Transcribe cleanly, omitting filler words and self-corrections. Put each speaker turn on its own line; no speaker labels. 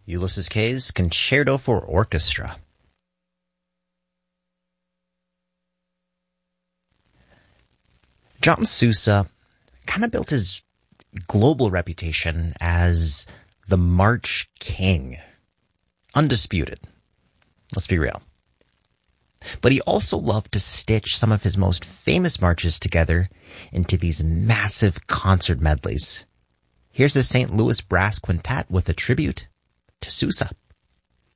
Ulysses K's Concerto for Orchestra. John Sousa kind of built his global reputation as the March King. Undisputed. Let's be real. But he also loved to stitch some of his most famous marches together into these massive concert medleys. Here's the St. Louis Brass Quintet with a tribute to Sousa.